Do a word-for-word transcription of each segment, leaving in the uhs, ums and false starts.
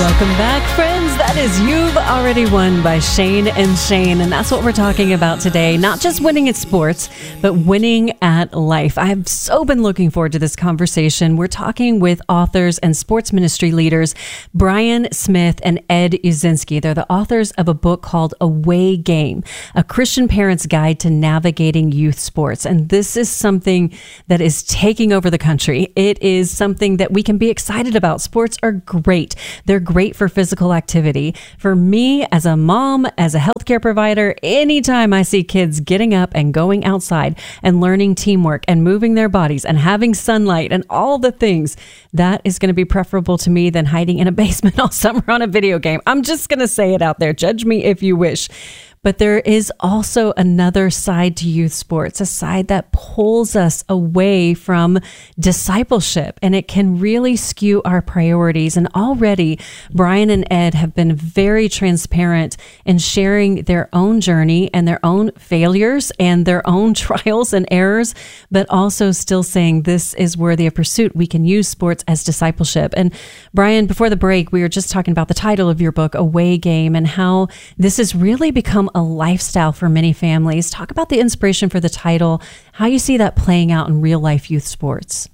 Welcome back, friends. That is You've Already Won by Shane and Shane. And that's what we're talking about today. Not just winning at sports, but winning at life. I've so been looking forward to this conversation. We're talking with authors and sports ministry leaders, Brian Smith and Ed Uszynski. They're the authors of a book called Away Game, a Christian parent's guide to navigating youth sports. And this is something that is taking over the country. It is something that we can be excited about. Sports are great. They're great for physical activity. For me, as a mom, as a healthcare provider, anytime I see kids getting up and going outside and learning teamwork and moving their bodies and having sunlight and all the things, that is going to be preferable to me than hiding in a basement all summer on a video game. I'm just going to say it out there. Judge me if you wish. But there is also another side to youth sports, a side that pulls us away from discipleship, and it can really skew our priorities. And already, Brian and Ed have been very transparent in sharing their own journey and their own failures and their own trials and errors, but also still saying this is worthy of pursuit. We can use sports as discipleship. And Brian, before the break, we were just talking about the title of your book, Away Game, and how this has really become a lifestyle for many families. Talk about the inspiration for the title, how you see that playing out in real life youth sports.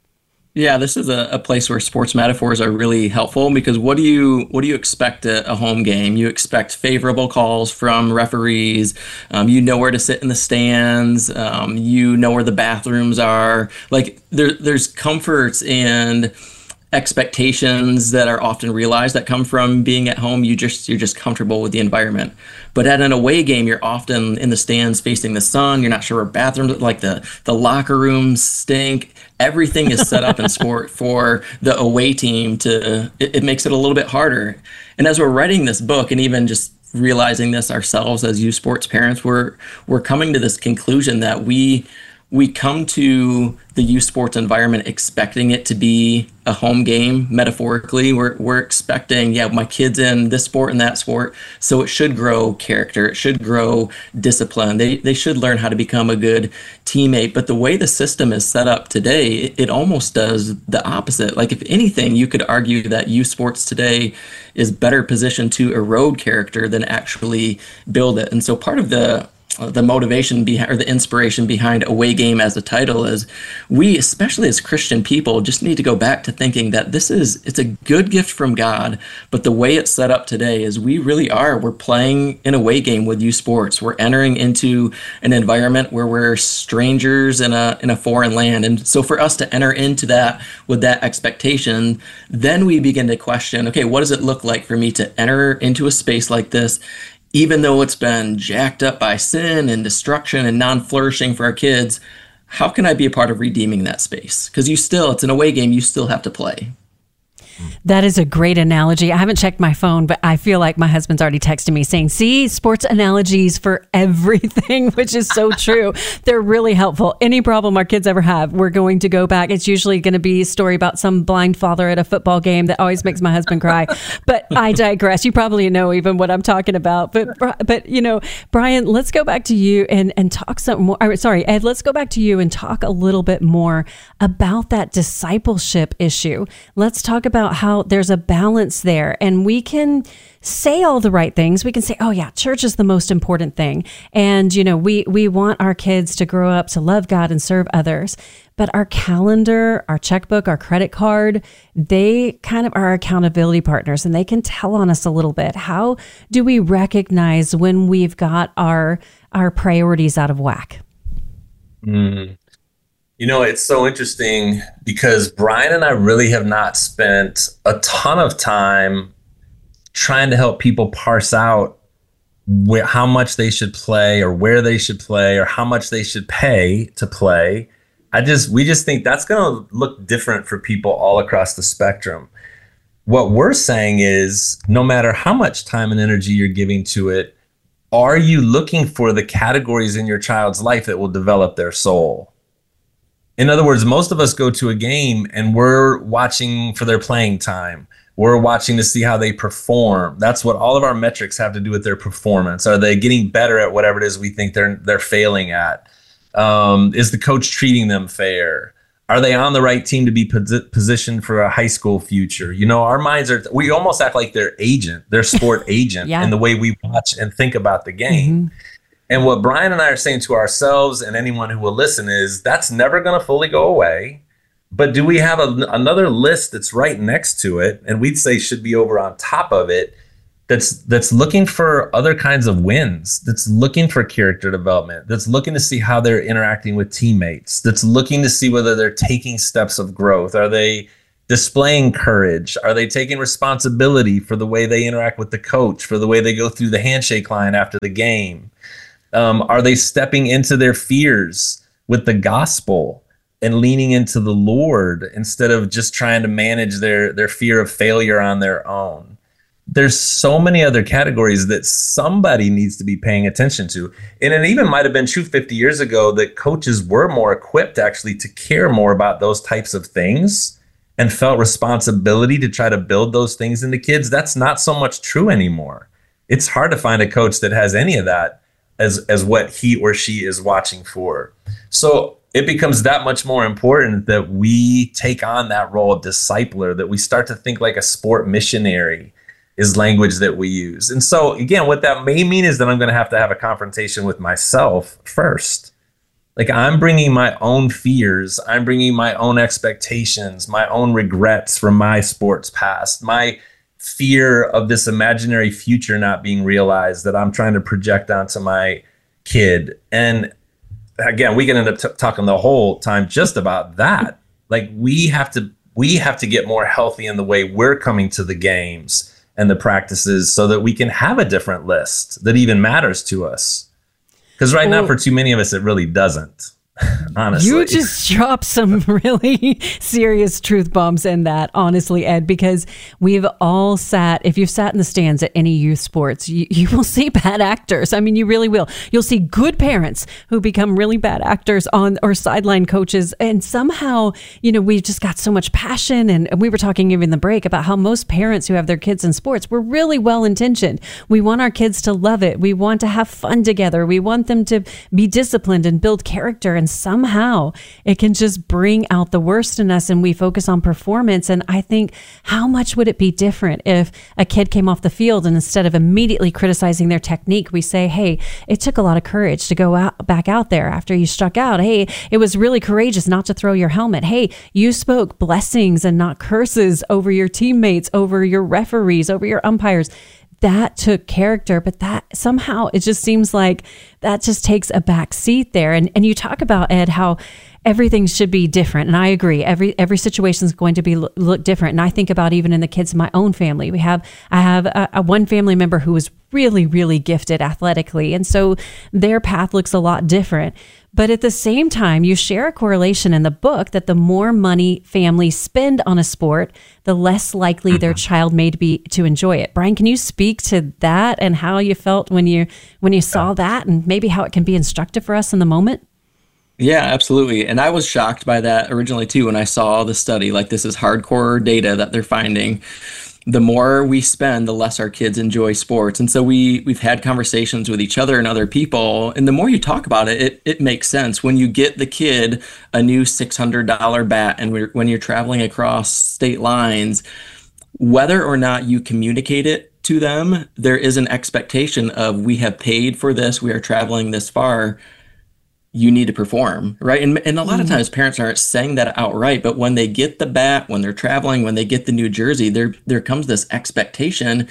Yeah, this is a, a place where sports metaphors are really helpful, because what do you what do you expect at a home game? You expect favorable calls from referees. Um, you know where to sit in the stands. Um, you know where the bathrooms are. Like there, there's comforts and expectations that are often realized that come from being at home. You just you're just comfortable with the environment. But at an away game, you're often in the stands facing the sun. You're not sure where bathrooms, like the the locker rooms stink. Everything is set up in sport for the away team to. It, it makes it a little bit harder. And as we're writing this book, and even just realizing this ourselves as youth sports parents, we're we're coming to this conclusion that we. We come to the youth sports environment expecting it to be a home game, metaphorically. We're we're expecting, yeah, my kid's in this sport and that sport, so it should grow character. It should grow discipline. They they should learn how to become a good teammate. But the way the system is set up today, it, it almost does the opposite. Like, if anything, you could argue that youth sports today is better positioned to erode character than actually build it. And so part of the the motivation behind, or the inspiration behind Away Game as a title, is we, especially as Christian people, just need to go back to thinking that this is, it's a good gift from God, but the way it's set up today is we really are, we're playing an away game with youth sports. We're entering into an environment where we're strangers in a in a foreign land. And so for us to enter into that with that expectation, then we begin to question, okay, what does it look like for me to enter into a space like this, even though it's been jacked up by sin and destruction and non-flourishing for our kids? How can I be a part of redeeming that space? Because you still, it's an away game, you still have to play. That is a great analogy. I haven't checked my phone, but I feel like my husband's already texted me saying, see, sports analogies for everything, which is so true. They're really helpful. Any problem our kids ever have, we're going to go back. It's usually going to be a story about some blind father at a football game that always makes my husband cry. But I digress. You probably know even what I'm talking about. But, but you know, Brian, let's go back to you and, and talk some more. Or, sorry, Ed, let's go back to you and talk a little bit more about that discipleship issue. Let's talk about how there's a balance there, and we can say all the right things. We can say, oh yeah, church is the most important thing. And, you know, we, we want our kids to grow up to love God and serve others. But our calendar, our checkbook, our credit card, they kind of are our accountability partners, and they can tell on us a little bit. How do we recognize when we've got our, our priorities out of whack? Mm. You know, it's so interesting because Brian and I really have not spent a ton of time trying to help people parse out where, how much they should play or where they should play or how much they should pay to play. I just, we just think that's going to look different for people all across the spectrum. What we're saying is, no matter how much time and energy you're giving to it, are you looking for the categories in your child's life that will develop their soul? In other words, most of us go to a game and we're watching for their playing time. We're watching to see how they perform. That's what all of our metrics have to do with their performance. Are they getting better at whatever it is we think they're they're failing at? Um, is the coach treating them fair? Are they on the right team to be posi- positioned for a high school future? You know, our minds are, we almost act like they're agent, they're sport agent yeah. in the way we watch and think about the game. Mm-hmm. And what Brian and I are saying to ourselves and anyone who will listen is that's never going to fully go away. But do we have a, another list that's right next to it? And we'd say should be over on top of it. That's that's looking for other kinds of wins, that's looking for character development, that's looking to see how they're interacting with teammates, that's looking to see whether they're taking steps of growth. Are they displaying courage? Are they taking responsibility for the way they interact with the coach, for the way they go through the handshake line after the game? Um, are they stepping into their fears with the gospel and leaning into the Lord instead of just trying to manage their, their fear of failure on their own? There's so many other categories that somebody needs to be paying attention to. And it even might have been true fifty years ago that coaches were more equipped actually to care more about those types of things and felt responsibility to try to build those things into kids. That's not so much true anymore. It's hard to find a coach that has any of that as, as what he or she is watching for. So it becomes that much more important that we take on that role of discipler, that we start to think like a sport missionary is language that we use. And so again, what that may mean is that I'm going to have to have a confrontation with myself first. Like I'm bringing my own fears, I'm bringing my own expectations, my own regrets from my sports past, my fear of this imaginary future not being realized that I'm trying to project onto my kid. And again, we can end up t- talking the whole time just about that. Like we have to, we have to get more healthy in the way we're coming to the games and the practices so that we can have a different list that even matters to us. Because right well, now, for too many of us, it really doesn't. Honestly, you just dropped some really serious truth bombs in that, honestly, Ed, because we've all sat, if you've sat in the stands at any youth sports, you, you will see bad actors. I mean, you really will. You'll see good parents who become really bad actors on or sideline coaches. And somehow, you know, we've just got so much passion. And we were talking even in the break about how most parents who have their kids in sports, we're really well intentioned. We want our kids to love it. We want to have fun together. We want them to be disciplined and build character. And somehow it can just bring out the worst in us and we focus on performance. And I think, how much would it be different if a kid came off the field and instead of immediately criticizing their technique, we say, hey, it took a lot of courage to go out, back out there after you struck out. Hey, it was really courageous not to throw your helmet. Hey, you spoke blessings and not curses over your teammates, over your referees, over your umpires. That took character, but that somehow it just seems like that just takes a back seat there. And and you talk about, Ed, how everything should be different. And I agree. Every every situation is going to be look different. And I think about even in the kids in my own family. We have I have a, a one family member who was really, really gifted athletically. And so their path looks a lot different. But at the same time, you share a correlation in the book that the more money families spend on a sport, the less likely their child may be to enjoy it. Brian, can you speak to that and how you felt when you when you saw that and maybe how it can be instructive for us in the moment? Yeah, absolutely. And I was shocked by that originally, too, when I saw the study. Like, this is hardcore data that they're finding. The more we spend, the less our kids enjoy sports. And so we, we've had conversations with each other and other people. And the more you talk about it, it, it makes sense. When you get the kid a new six hundred dollars bat and we're, when you're traveling across state lines, whether or not you communicate it to them, there is an expectation of, we have paid for this, we are traveling this far, you need to perform, right? And, and a lot of times parents aren't saying that outright, but when they get the bat, when they're traveling, when they get the new jersey, there there comes this expectation.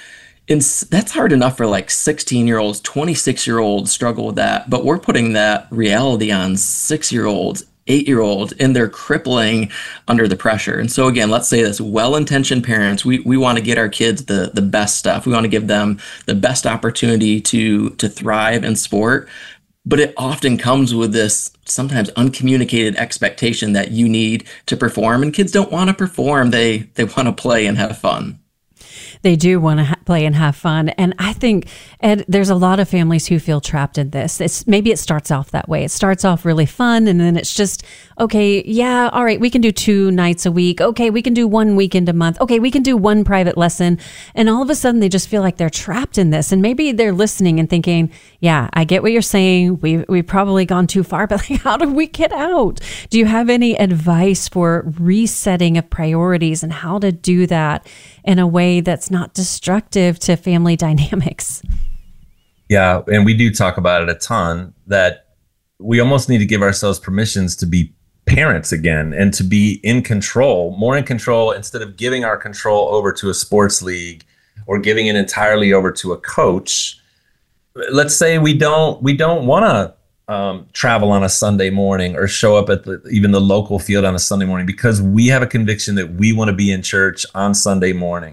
And that's hard enough for like sixteen-year-olds, twenty-six-year-olds struggle with that. But we're putting that reality on six-year-olds, eight-year-olds, and they're crippling under the pressure. And so again, let's say this, well-intentioned parents, we, we want to get our kids the, the best stuff. We want to give them the best opportunity to, to thrive in sport. But it often comes with this sometimes uncommunicated expectation that you need to perform, and kids don't want to perform. They they want to play and have fun. They do want to ha- play and have fun. And I think, Ed, there's a lot of families who feel trapped in this. It's maybe it starts off that way. It starts off really fun, and then it's just, okay, yeah, all right, we can do two nights a week. Okay, we can do one weekend a month. Okay, we can do one private lesson. And all of a sudden, they just feel like they're trapped in this. And maybe they're listening and thinking, yeah, I get what you're saying. We, we've probably gone too far, but like, how do we get out? Do you have any advice for resetting of priorities and how to do that in a way that's not destructive to family dynamics? Yeah, and we do talk about it a ton, that we almost need to give ourselves permissions to be parents again and to be in control, more in control, instead of giving our control over to a sports league or giving it entirely over to a coach. Let's say we don't we don't want to um, travel on a Sunday morning or show up at the, even the local field on a Sunday morning because we have a conviction that we want to be in church on Sunday morning.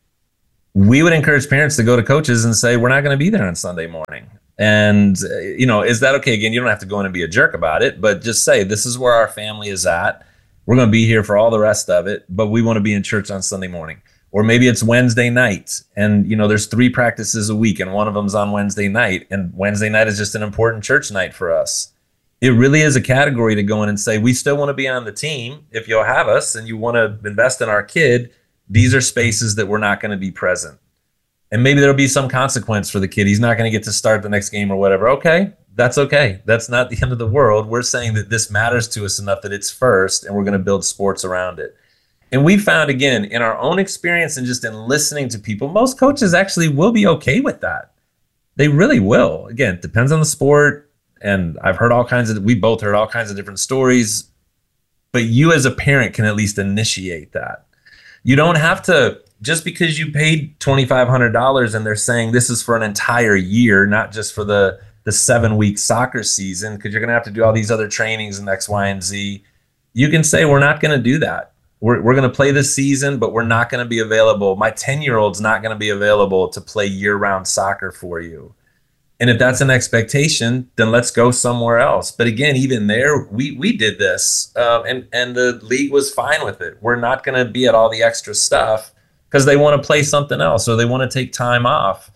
We would encourage parents to go to coaches and say, we're not going to be there on Sunday morning. And, uh, you know, is that okay? Again, you don't have to go in and be a jerk about it, but just say, this is where our family is at. We're going to be here for all the rest of it, but we want to be in church on Sunday morning. Or maybe it's Wednesday night and, you know, there's three practices a week and one of them's on Wednesday night. And Wednesday night is just an important church night for us. It really is a category to go in and say, we still want to be on the team. If you'll have us and you want to invest in our kid, these are spaces that we're not going to be present. And maybe there'll be some consequence for the kid. He's not going to get to start the next game or whatever. Okay, that's okay. That's not the end of the world. We're saying that this matters to us enough that it's first, and we're going to build sports around it. And we found, again, in our own experience and just in listening to people, most coaches actually will be okay with that. They really will. Again, it depends on the sport. And I've heard all kinds of, we both heard all kinds of different stories. But you as a parent can at least initiate that. You don't have to, just because you paid twenty-five hundred dollars and they're saying this is for an entire year, not just for the, the seven-week soccer season, because you're going to have to do all these other trainings and X, Y, and Z. You can say, we're not going to do that. We're, we're going to play this season, but we're not going to be available. My ten-year-old's not going to be available to play year-round soccer for you. And if that's an expectation, then let's go somewhere else. But again, even there, we we did this, uh, and, and the league was fine with it. We're not going to be at all the extra stuff because they want to play something else or they want to take time off.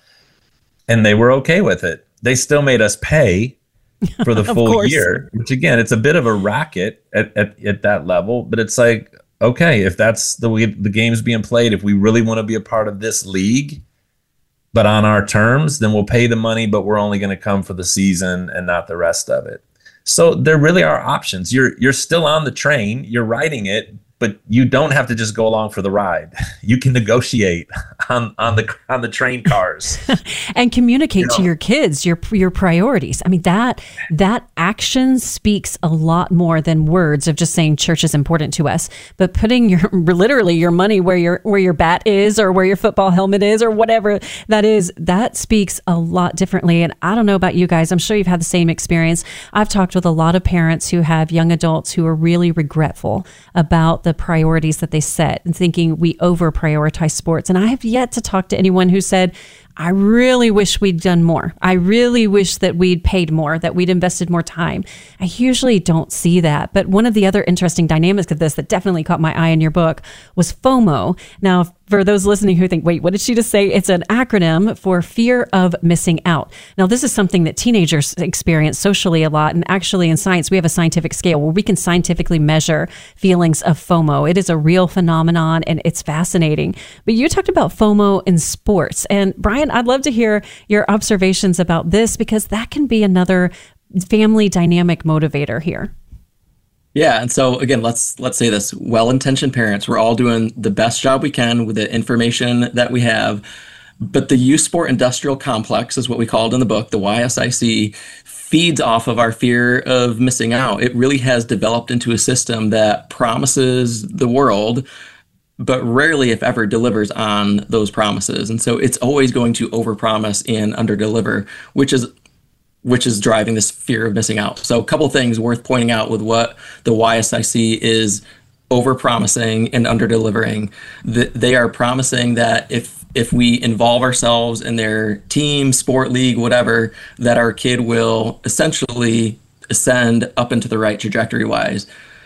And they were okay with it. They still made us pay for the full year, which again, it's a bit of a racket at, at, at that level. But it's like, okay, if that's the way the game's being played, if we really want to be a part of this league, but on our terms, then we'll pay the money, but we're only going to come for the season and not the rest of it. So there really are options. You're you're still on the train, you're riding it, but you don't have to just go along for the ride. You can negotiate on, on the on the train cars and communicate you know? to your kids your your priorities. I mean, that that action speaks a lot more than words of just saying church is important to us. But putting your literally your money where your where your bat is or where your football helmet is or whatever that is, that speaks a lot differently. And I don't know about you guys. I'm sure you've had the same experience. I've talked with a lot of parents who have young adults who are really regretful about the priorities that they set and thinking we over prioritize sports. And I have yet to talk to anyone who said, I really wish we'd done more. I really wish that we'd paid more, that we'd invested more time. I usually don't see that. But one of the other interesting dynamics of this that definitely caught my eye in your book was FOMO. Now, for those listening who think, wait, what did she just say? It's an acronym for fear of missing out. Now, this is something that teenagers experience socially a lot. And actually in science, we have a scientific scale where we can scientifically measure feelings of FOMO. It is a real phenomenon and it's fascinating. But you talked about FOMO in sports. And Brian, I'd love to hear your observations about this because that can be another family dynamic motivator here. Yeah, and so again, let's let's say this: well-intentioned parents, we're all doing the best job we can with the information that we have, but the youth sport industrial complex is what we called in the book, the Y S I C, feeds off of our fear of missing out. It really has developed into a system that promises the world, but rarely, if ever, delivers on those promises. And so it's always going to overpromise and underdeliver, which is which is driving this fear of missing out. So a couple of things worth pointing out with what the Y S I C is overpromising and underdelivering. They are promising that if if we involve ourselves in their team, sport, league, whatever, that our kid will essentially ascend up into the right trajectory-wise.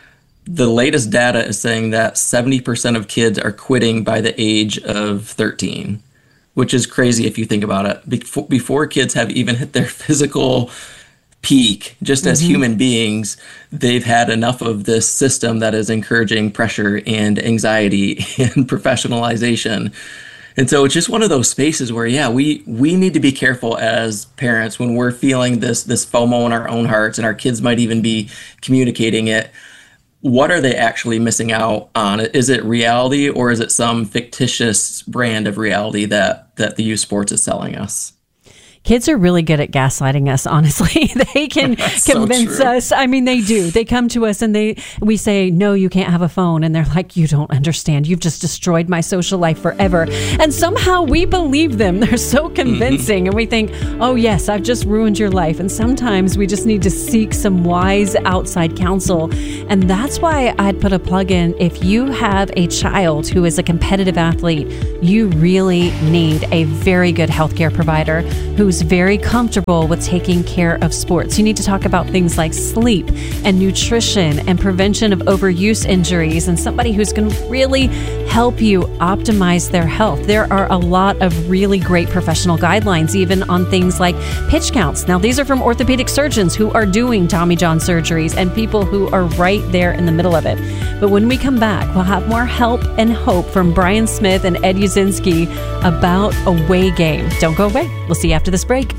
the latest data is saying that seventy percent of kids are quitting by the age of thirteen, which is crazy if you think about it. Before, before kids have even hit their physical peak, just mm-hmm. as human beings, they've had enough of this system that is encouraging pressure and anxiety and professionalization. And so it's just one of those spaces where, yeah, we we need to be careful as parents when we're feeling this this FOMO in our own hearts, and our kids might even be communicating it. What are they actually missing out on? Is it reality, or is it some fictitious brand of reality that that the youth sports is selling us? Kids are really good at gaslighting us, honestly. They can convince so us. I mean, they do. They come to us and they we say, no, you can't have a phone. And they're like, you don't understand. You've just destroyed my social life forever. And somehow we believe them. They're so convincing. Mm-hmm. And we think, oh, yes, I've just ruined your life. And sometimes we just need to seek some wise outside counsel. And that's why I'd put a plug in. If you have a child who is a competitive athlete, you really need a very good healthcare provider who's very comfortable with taking care of sports. You need to talk about things like sleep and nutrition and prevention of overuse injuries, and somebody who's going to really help you optimize their health. There are a lot of really great professional guidelines, even on things like pitch counts. Now, these are from orthopedic surgeons who are doing Tommy John surgeries and people who are right there in the middle of it. But when we come back, we'll have more help and hope from Brian Smith and Ed Uzinski about away game. Don't go away. We'll see you after this break.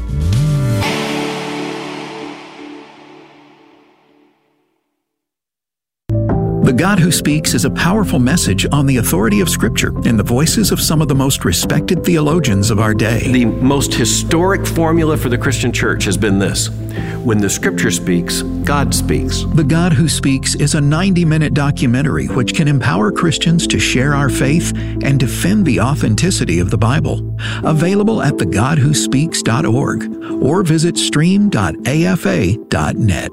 The God Who Speaks is a powerful message on the authority of Scripture in the voices of some of the most respected theologians of our day. The most historic formula for the Christian church has been this: when the Scripture speaks, God speaks. The God Who Speaks is a ninety-minute documentary which can empower Christians to share our faith and defend the authenticity of the Bible. Available at the god who speaks dot org or visit stream dot a f a dot net.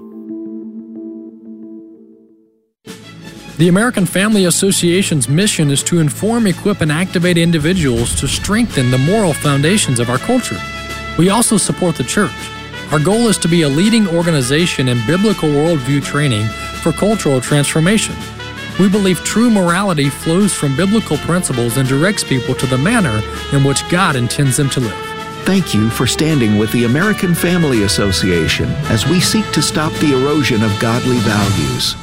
The American Family Association's mission is to inform, equip, and activate individuals to strengthen the moral foundations of our culture. We also support the church. Our goal is to be a leading organization in biblical worldview training for cultural transformation. We believe true morality flows from biblical principles and directs people to the manner in which God intends them to live. Thank you for standing with the American Family Association as we seek to stop the erosion of godly values.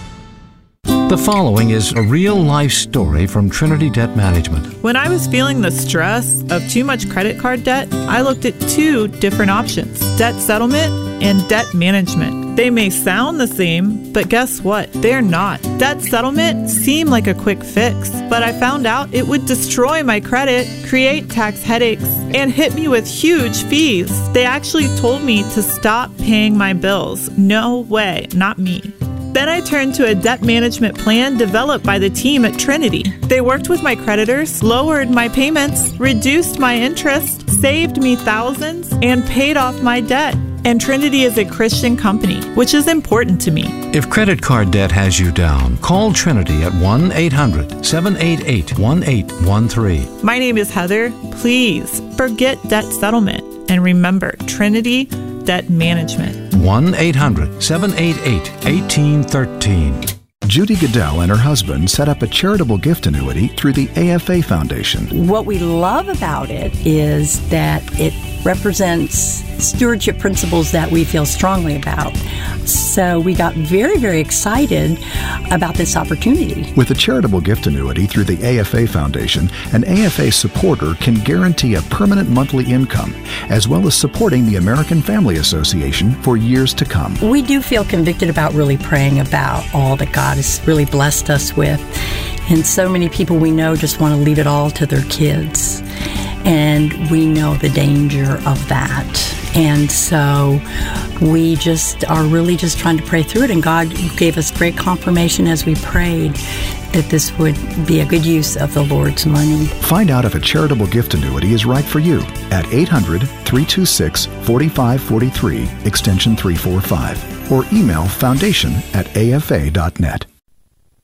The following is a real-life story from Trinity Debt Management. When I was feeling the stress of too much credit card debt, I looked at two different options: debt settlement and debt management. They may sound the same, but guess what? They're not. Debt settlement seemed like a quick fix, but I found out it would destroy my credit, create tax headaches, and hit me with huge fees. They actually told me to stop paying my bills. No way, not me. Then I turned to a debt management plan developed by the team at Trinity. They worked with my creditors, lowered my payments, reduced my interest, saved me thousands, and paid off my debt. And Trinity is a Christian company, which is important to me. If credit card debt has you down, call Trinity at one eight hundred seven eight eight one eight one three. My name is Heather. Please forget debt settlement and remember Trinity Debt Management. one eight hundred seven eight eight one eight one three. Judy Goodell and her husband set up a charitable gift annuity through the A F A Foundation. What we love about it is that it represents stewardship principles that we feel strongly about. So we got very, very excited about this opportunity. With a charitable gift annuity through the A F A Foundation, an A F A supporter can guarantee a permanent monthly income, as well as supporting the American Family Association for years to come. We do feel convicted about really praying about all that God has really blessed us with. And so many people we know just want to leave it all to their kids. And we know the danger of that. And so we just are really just trying to pray through it. And God gave us great confirmation as we prayed that this would be a good use of the Lord's money. Find out if a charitable gift annuity is right for you at eight hundred three two six four five four three, extension three four five, or email foundation at a f a dot net.